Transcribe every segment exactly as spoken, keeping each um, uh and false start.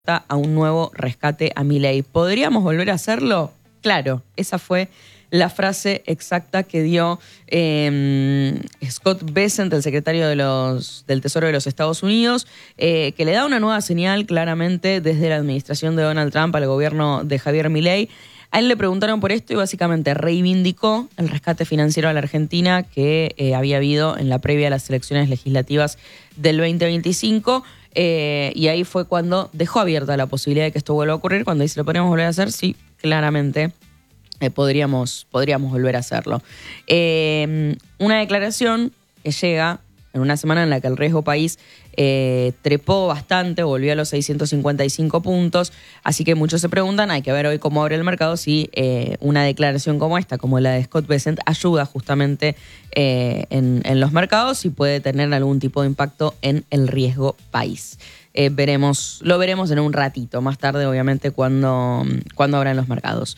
a un nuevo rescate a Milei. ¿Podríamos volver a hacerlo? Claro, esa fue la frase exacta que dio eh, Scott Bessent, el secretario de los, del Tesoro de los Estados Unidos, eh, que le da una nueva señal claramente desde la administración de Donald Trump al gobierno de Javier Milei. A él le preguntaron por esto y básicamente reivindicó el rescate financiero a la Argentina que eh, había habido en la previa a las elecciones legislativas del veinte veinticinco. Eh, y ahí fue cuando dejó abierta la posibilidad de que esto vuelva a ocurrir. Cuando dice, ¿lo podríamos volver a hacer? Sí, claramente eh, podríamos, podríamos volver a hacerlo. Eh, una declaración que llega en una semana en la que el riesgo país eh, trepó bastante, volvió a los seiscientos cincuenta y cinco puntos, así que muchos se preguntan, hay que ver hoy cómo abre el mercado, si eh, una declaración como esta, como la de Scott Bessent, ayuda justamente eh, en, en los mercados y puede tener algún tipo de impacto en el riesgo país. Eh, veremos, lo veremos en un ratito, más tarde obviamente cuando, cuando abran los mercados.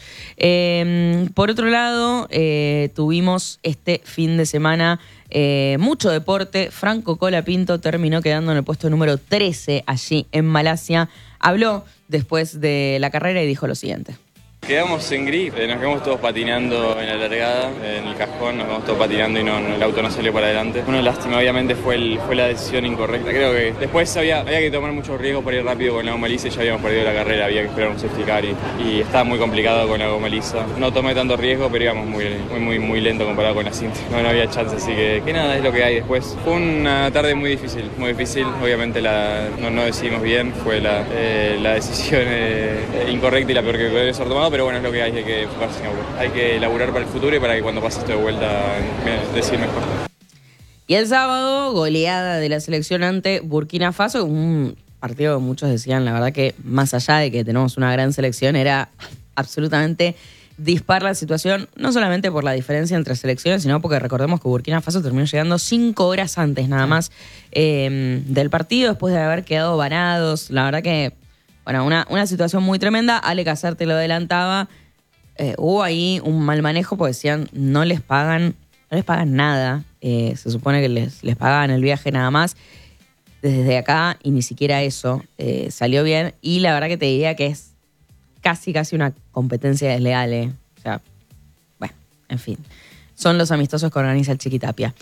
Eh, por otro lado, eh, tuvimos este fin de semana eh, mucho deporte. Franco Colapinto terminó quedando en el puesto número trece allí en Malasia. Habló después de la carrera y dijo lo siguiente. Quedamos en grip, nos quedamos todos patinando en la largada, en el cajón, nos quedamos todos patinando y no, no, el auto no salió para adelante. Una lástima, obviamente fue, el, fue la decisión incorrecta. Creo que después había, había que tomar mucho riesgo para ir rápido con la goma lisa y ya habíamos perdido la carrera, había que esperar un safety car y, y estaba muy complicado con la goma lisa. No tomé tanto riesgo, pero íbamos muy, muy, muy, muy lento comparado con la cinta. No, no había chance, así que, que nada, es lo que hay después. Fue una tarde muy difícil, muy difícil. Obviamente la, no, no decidimos bien, fue la, eh, la decisión eh, incorrecta y la peor que podría haber tomado. Pero bueno, es lo que hay, hay que enfocarse en laburar. Hay que laburar para el futuro y para que cuando pase esto de vuelta decir mejor. Y el sábado, goleada de la selección ante Burkina Faso, un partido que muchos decían, la verdad que más allá de que tenemos una gran selección, era absolutamente dispar la situación, no solamente por la diferencia entre selecciones, sino porque recordemos que Burkina Faso terminó llegando cinco horas antes nada más eh, del partido, después de haber quedado varados. La verdad que, bueno, una, una situación muy tremenda. Ale Casarte lo adelantaba. Eh, hubo ahí un mal manejo porque decían no les pagan, no les pagan nada. Eh, se supone que les, les pagaban el viaje nada más. Desde acá, y ni siquiera eso eh, salió bien. Y la verdad que te diría que es casi, casi una competencia desleal. Eh. O sea, bueno, en fin. Son los amistosos que organiza el Chiquitapia.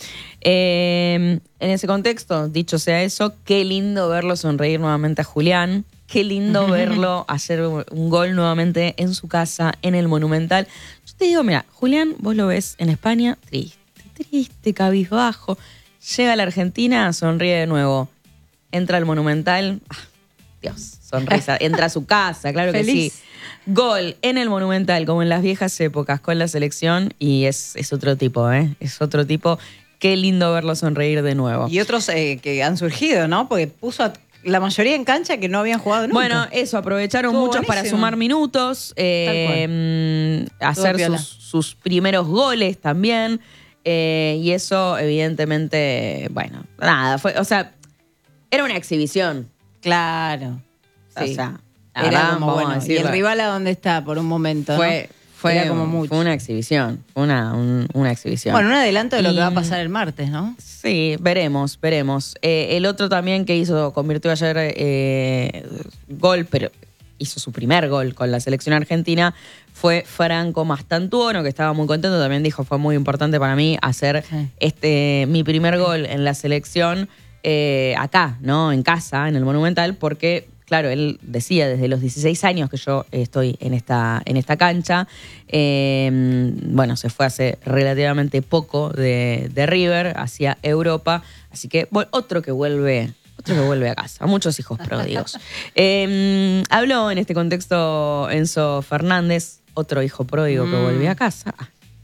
Eh, en ese contexto, dicho sea eso, qué lindo verlo sonreír nuevamente a Julián. Qué lindo verlo hacer un gol nuevamente en su casa, en el Monumental. Yo te digo, mira, Julián, vos lo ves en España, triste, triste, cabizbajo. Llega a la Argentina, sonríe de nuevo. Entra al Monumental, ah, Dios, sonrisa. Entra a su casa, claro que sí. Gol en el Monumental, como en las viejas épocas, con la selección. Y es, es otro tipo, ¿eh? Es otro tipo. Qué lindo verlo sonreír de nuevo. Y otros eh, que han surgido, ¿no? Porque puso a la mayoría en cancha que no habían jugado nunca. Bueno, eso, aprovecharon Estuvo muchos buenísimo. para sumar minutos, eh, hacer sus, sus primeros goles también. Eh, y eso, evidentemente, bueno, nada, fue, o sea, era una exhibición. Claro. Sí. O sea, la era verdad, como, vamos a bueno, ¿y decirlo. el rival a dónde está por un momento? Fue, ¿no? fue, Era como mucho. fue una exhibición, una, un- una exhibición. Bueno, un adelanto de lo Y- que va a pasar el martes, ¿no? Sí, veremos, veremos. Eh, el otro también que hizo, convirtió ayer eh, gol, pero hizo su primer gol con la selección argentina, fue Franco Mastantuono, que estaba muy contento. También dijo, fue muy importante para mí hacer Sí. este mi primer gol en la selección eh, acá, ¿no? En casa, en el Monumental, porque, claro, él decía desde los dieciséis años que yo estoy en esta, en esta cancha. Eh, bueno, se fue hace relativamente poco de, de River hacia Europa. Así que bueno, otro que vuelve, otro que vuelve a casa. Muchos hijos pródigos. Eh, habló en este contexto Enzo Fernández, otro hijo pródigo que Mm. vuelve a casa.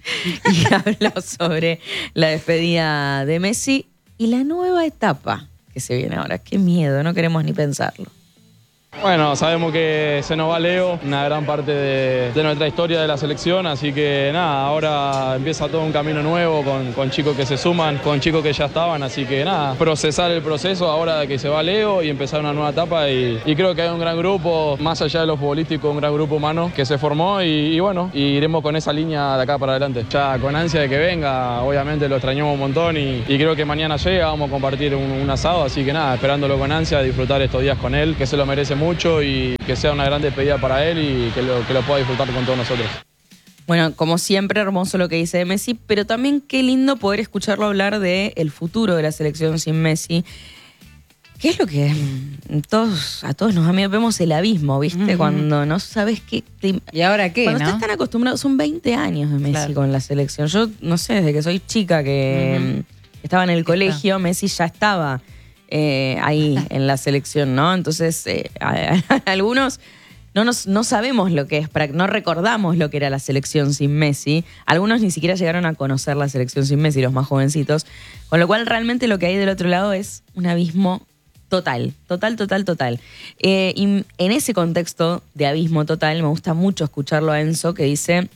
Y habló sobre la despedida de Messi y la nueva etapa que se viene ahora. Qué miedo, no queremos ni pensarlo. Bueno, sabemos que se nos va Leo, una gran parte de, de nuestra historia de la selección, así que nada, ahora empieza todo un camino nuevo con, con chicos que se suman, con chicos que ya estaban, así que nada, procesar el proceso ahora de que se va Leo y empezar una nueva etapa y, y creo que hay un gran grupo, más allá de lo futbolístico, un gran grupo humano que se formó y, y bueno, y iremos con esa línea de acá para adelante. Ya con ansia de que venga, obviamente lo extrañamos un montón y, y creo que mañana llega, vamos a compartir un, un asado, así que nada, esperándolo con ansia, disfrutar estos días con él, que se lo merece mucho y que sea una gran despedida para él y que lo, que lo pueda disfrutar con todos nosotros. Bueno, como siempre, hermoso lo que dice de Messi, pero también qué lindo poder escucharlo hablar de el futuro de la selección sin Messi. ¿Qué es lo que todos, a todos nos da miedo? Vemos el abismo, ¿viste? Uh-huh. Cuando no sabes qué... Te, ¿Y ahora qué, Cuando no? estás tan acostumbrado, son veinte años de Messi claro. con la selección. Yo, no sé, desde que soy chica, que uh-huh. estaba en el colegio, está. Messi ya estaba eh, ahí en la selección, ¿no? Entonces, eh, a, a, a algunos... No, nos, no sabemos lo que es, no recordamos lo que era la selección sin Messi. Algunos ni siquiera llegaron a conocer la selección sin Messi, los más jovencitos. Con lo cual, realmente lo que hay del otro lado es un abismo total, total, total, total. Eh, y en ese contexto de abismo total, me gusta mucho escucharlo a Enzo, que dice,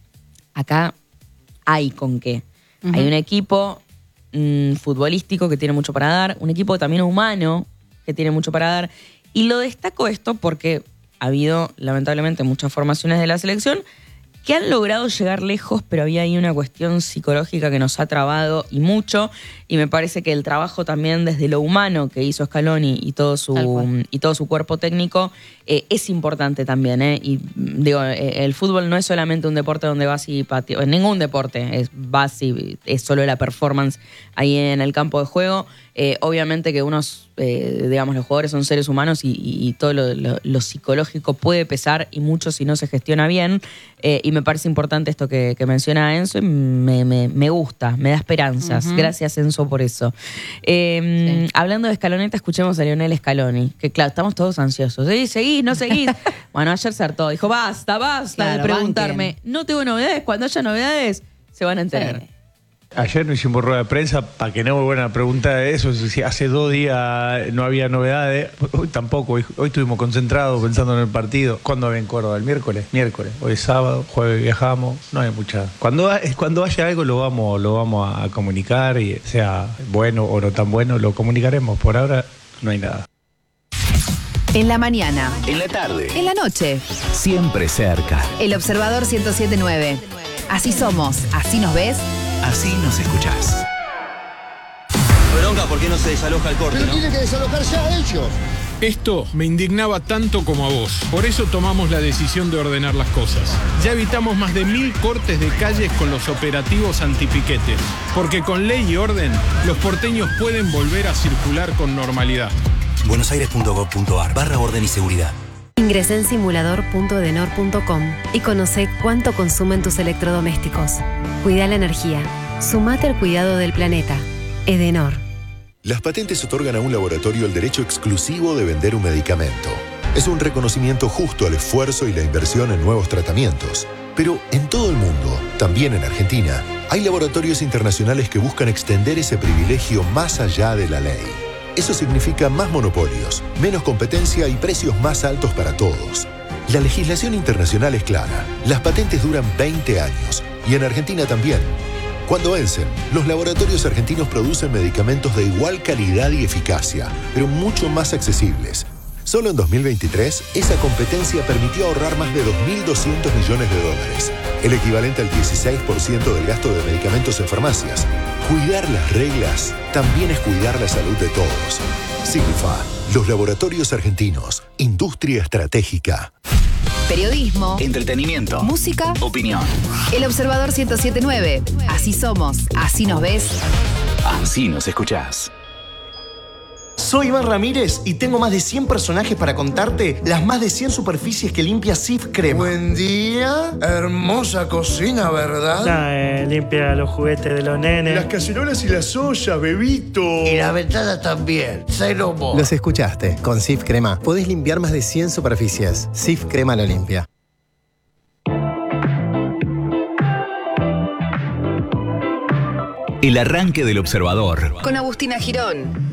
acá hay con qué. Uh-huh. Hay un equipo mmm, futbolístico que tiene mucho para dar, un equipo también humano que tiene mucho para dar. Y lo destaco esto porque... ha habido, lamentablemente, muchas formaciones de la selección que han logrado llegar lejos, pero había ahí una cuestión psicológica que nos ha trabado y mucho, y me parece que el trabajo también desde lo humano que hizo Scaloni y todo su, y todo su cuerpo técnico eh, es importante también. Eh, y digo, eh, el fútbol no es solamente un deporte donde vas y pateas, en ningún deporte es, vas y es solo la performance ahí en el campo de juego. Eh, obviamente que unos, eh, digamos, los jugadores son seres humanos y, y, y todo lo, lo, lo psicológico puede pesar y mucho si no se gestiona bien. Eh, y me parece importante esto que, que menciona Enzo y me, me, me gusta, me da esperanzas. Uh-huh. Gracias, Enzo, por eso. Eh, sí. Hablando de Scaloneta, escuchemos a Lionel Scaloni, que claro, estamos todos ansiosos. ¿Sí? ¿Seguís? ¿No seguís? Bueno, ayer se hartó. Dijo, basta, basta claro, de preguntarme. Banquen. No tengo novedades. Cuando haya novedades, se van a enterar. Sí. Ayer no hicimos rueda de prensa para que no me vuelvan a preguntar de eso. Si hace dos días no había novedades, hoy tampoco. Hoy, hoy estuvimos concentrados pensando en el partido. ¿Cuándo ven Córdoba? ¿El miércoles? Miércoles. Hoy es sábado, jueves viajamos. No hay mucha. Cuando, cuando haya algo lo vamos, lo vamos a comunicar, y sea bueno o no tan bueno, lo comunicaremos. Por ahora no hay nada. En la mañana. En la tarde. En la noche. Siempre cerca. El Observador ciento siete punto nueve. Así somos, así nos ves. Así nos escuchás. Bronca, ¿por qué no se desaloja el corte? Pero ¿no? tienen que desalojarse a ellos. Esto me indignaba tanto como a vos. Por eso tomamos la decisión de ordenar las cosas. Ya evitamos más de mil cortes de calles con los operativos antipiquetes. Porque con ley y orden, los porteños pueden volver a circular con normalidad. buenosaires punto gov punto ar barra orden y seguridad. Ingresá en simulador punto edenor punto com y conoce cuánto consumen tus electrodomésticos. Cuida la energía. Sumate al cuidado del planeta. Edenor. Las patentes otorgan a un laboratorio el derecho exclusivo de vender un medicamento. Es un reconocimiento justo al esfuerzo y la inversión en nuevos tratamientos. Pero en todo el mundo, también en Argentina, hay laboratorios internacionales que buscan extender ese privilegio más allá de la ley. Eso significa más monopolios, menos competencia y precios más altos para todos. La legislación internacional es clara. Las patentes duran veinte años y en Argentina también. Cuando vencen, los laboratorios argentinos producen medicamentos de igual calidad y eficacia, pero mucho más accesibles. Solo en dos mil veintitrés, esa competencia permitió ahorrar más de dos mil doscientos millones de dólares, el equivalente al dieciséis por ciento del gasto de medicamentos en farmacias. Cuidar las reglas también es cuidar la salud de todos. Signifa, los laboratorios argentinos, industria estratégica. Periodismo, entretenimiento, música, opinión. El Observador ciento siete punto nueve. Así somos, así nos ves. Así nos escuchás. Soy Iván Ramírez y tengo más de cien personajes para contarte las más de cien superficies que limpia Cif Crema. Buen día. Hermosa cocina, ¿verdad? Nah, eh, limpia los juguetes de los nenes. Las cacerolas y las ollas, bebito. Y la ventana también. Cero vos. Los escuchaste. Con Cif Crema podés limpiar más de cien superficies. Cif Crema lo limpia. El arranque del Observador. Con Agustina Girón.